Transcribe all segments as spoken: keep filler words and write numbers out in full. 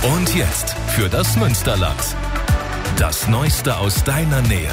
Und jetzt für das Münsterland. Das Neueste aus deiner Nähe.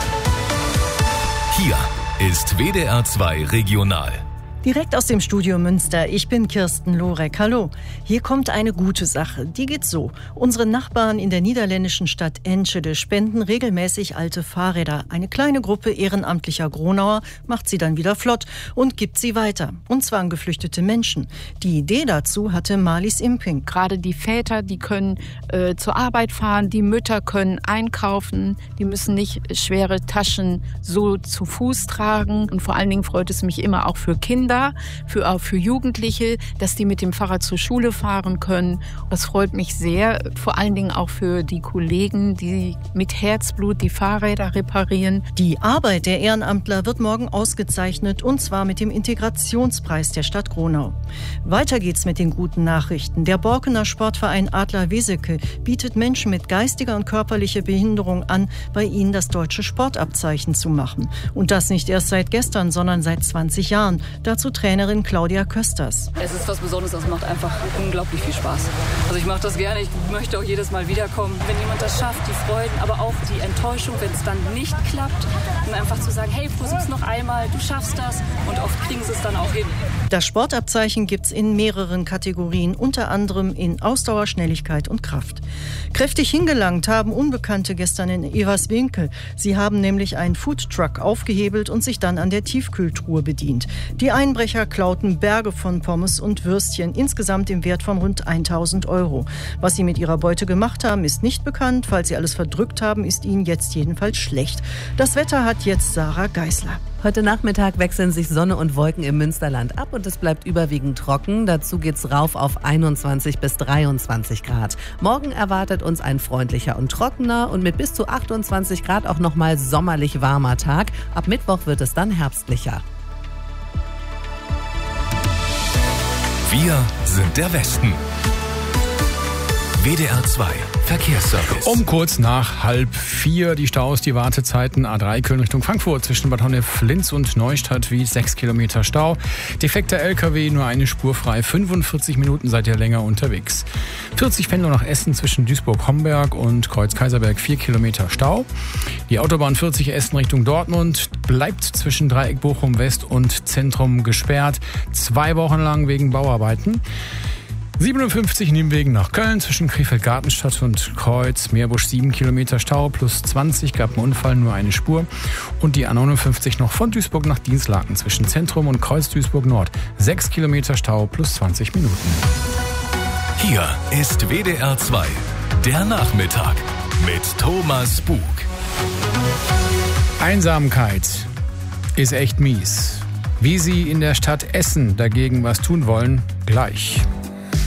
Hier ist W D R zwei Regional. Direkt aus dem Studio Münster, ich bin Kirsten Lorek. Hallo, hier kommt eine gute Sache. Die geht so. Unsere Nachbarn in der niederländischen Stadt Enschede spenden regelmäßig alte Fahrräder. Eine kleine Gruppe ehrenamtlicher Gronauer macht sie dann wieder flott und gibt sie weiter. Und zwar an geflüchtete Menschen. Die Idee dazu hatte Marlies Imping. Gerade die Väter, die können äh, zur Arbeit fahren, die Mütter können einkaufen, die müssen nicht schwere Taschen so zu Fuß tragen. Und vor allen Dingen freut es mich immer auch für Kinder, für, auch für Jugendliche, dass die mit dem Fahrrad zur Schule fahren können. Das freut mich sehr, vor allen Dingen auch für die Kollegen, die mit Herzblut die Fahrräder reparieren. Die Arbeit der Ehrenamtler wird morgen ausgezeichnet, und zwar mit dem Integrationspreis der Stadt Gronau. Weiter geht's mit den guten Nachrichten. Der Borkener Sportverein Adler Weseke bietet Menschen mit geistiger und körperlicher Behinderung an, bei ihnen das deutsche Sportabzeichen zu machen. Und das nicht erst seit gestern, sondern seit zwanzig Jahren. Dazu Trainerin Claudia Kösters. Es ist was Besonderes, das macht einfach unglaublich viel Spaß. Also ich mache das gerne, ich möchte auch jedes Mal wiederkommen. Wenn jemand das schafft, die Freuden, aber auch die Enttäuschung, wenn es dann nicht klappt, und einfach zu sagen, hey, versuch's noch einmal, du schaffst das, und oft kriegen sie es dann auch hin. Das Sportabzeichen gibt's in mehreren Kategorien, unter anderem in Ausdauer, Schnelligkeit und Kraft. Kräftig hingelangt haben Unbekannte gestern in Everswinkel. Sie haben nämlich einen Foodtruck aufgehebelt und sich dann an der Tiefkühltruhe bedient. Die Einbrecher klauten Berge von Pommes und Würstchen, insgesamt im Wert von rund tausend Euro. Was sie mit ihrer Beute gemacht haben, ist nicht bekannt. Falls sie alles verdrückt haben, ist ihnen jetzt jedenfalls schlecht. Das Wetter hat jetzt Sarah Geisler. Heute Nachmittag wechseln sich Sonne und Wolken im Münsterland ab und es bleibt überwiegend trocken. Dazu geht's rauf auf einundzwanzig bis dreiundzwanzig Grad. Morgen erwartet uns ein freundlicher und trockener und mit bis zu achtundzwanzig Grad auch nochmal sommerlich warmer Tag. Ab Mittwoch wird es dann herbstlicher. Wir sind der Westen. W D R zwei Verkehrsservice. Um kurz nach halb vier die Staus, die Wartezeiten A drei Köln Richtung Frankfurt zwischen Bad Honnef-Linz und Neustadt wie sechs Kilometer Stau. Defekter L K W, nur eine Spur frei, fünfundvierzig Minuten seid ihr länger unterwegs. vierzig Pendler nach Essen zwischen Duisburg-Homberg und Kreuz-Kaiserberg, vier Kilometer Stau. Die Autobahn vierzig Essen Richtung Dortmund bleibt zwischen Dreieck Bochum-West und Zentrum gesperrt. Zwei Wochen lang wegen Bauarbeiten. siebenundfünfzig Nienwegen nach Köln zwischen Krefeld-Gartenstadt und Kreuz-Meerbusch, sieben Kilometer Stau, plus zwanzig, gab einen Unfall, nur eine Spur. Und die A neunundfünfzig noch von Duisburg nach Dienstlaken zwischen Zentrum und Kreuz-Duisburg-Nord, sechs Kilometer Stau, plus zwanzig Minuten. Hier ist W D R zwei, der Nachmittag mit Thomas Bug. Einsamkeit ist echt mies. Wie Sie in der Stadt Essen dagegen was tun wollen, gleich.